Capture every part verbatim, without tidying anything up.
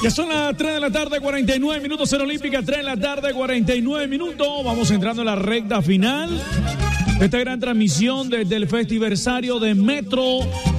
Ya son las tres de la tarde, cuarenta y nueve minutos en Olímpica, tres de la tarde, cuarenta y nueve minutos. Vamos entrando en la recta final de esta gran transmisión desde el festiversario de Metro.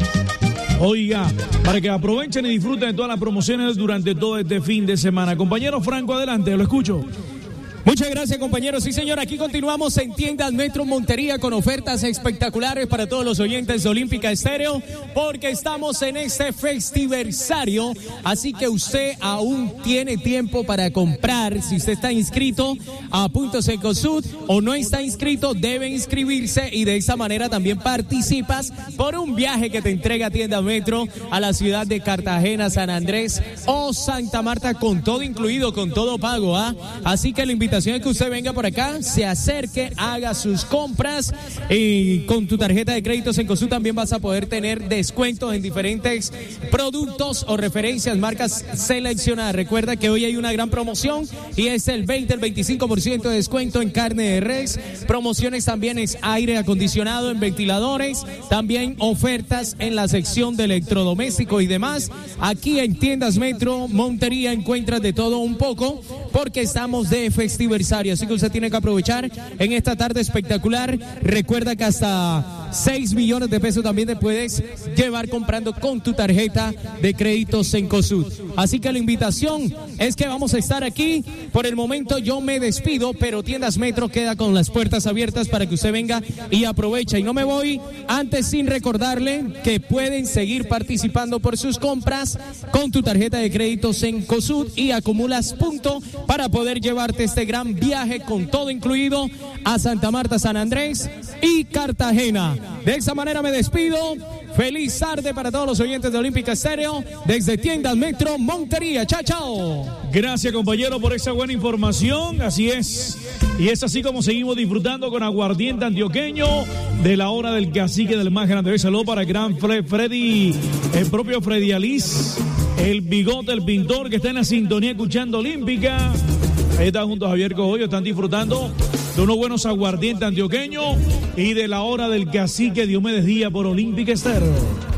Oiga, para que aprovechen y disfruten de todas las promociones durante todo este fin de semana. Compañero Franco, adelante, lo escucho. Muchas gracias, compañeros. Sí, señor, aquí continuamos en Tiendas Metro Montería con ofertas espectaculares para todos los oyentes de Olímpica Estéreo, porque estamos en este festiversario, así que usted aún tiene tiempo para comprar. Si usted está inscrito a Puntos Ecosud o no está inscrito, debe inscribirse y de esa manera también participas por un viaje que te entrega Tiendas Metro a la ciudad de Cartagena, San Andrés o Santa Marta, con todo incluido, con todo pago, ¿ah? Así que la invitación es que usted venga por acá, se acerque, haga sus compras y con tu tarjeta de créditos en Ecosud también vas a poder tener descuentos en diferentes productos o referencias, marcas seleccionadas. Recuerda que hoy hay una gran promoción y es el veinte, el veinticinco por ciento de descuento en carne de res. Promociones también es aire acondicionado en ventiladores, también ofertas en la sección de electrodoméstico y demás. Aquí en Tiendas Metro Montería encuentras de todo un poco porque estamos de festival. Así que usted tiene que aprovechar en esta tarde espectacular. Recuerda que hasta seis millones de pesos también te puedes llevar comprando con tu tarjeta de créditos en Ecosud. Así que la invitación es que vamos a estar aquí. Por el momento yo me despido, pero Tiendas Metro queda con las puertas abiertas para que usted venga y aproveche. Y no me voy antes sin recordarle que pueden seguir participando por sus compras con tu tarjeta de créditos en Ecosud y acumulas puntos para poder llevarte este gran viaje con todo incluido a Santa Marta, San Andrés y Cartagena. De esa manera me despido. Feliz tarde para todos los oyentes de Olímpica Estéreo desde Tiendas Metro Montería. Chao, chao. Gracias, compañero, por esa buena información. Así es. Y es así como seguimos disfrutando con aguardiente antioqueño de la hora del cacique del más grande. Saludos para el gran Fred, Freddy, el propio Freddy Alice, el bigote, el pintor que está en la sintonía escuchando Olímpica. Ahí está junto a Javier Cogollo, están disfrutando de unos buenos aguardientes antioqueños y de la hora del cacique Diomedes Díaz por Olímpica Estéreo.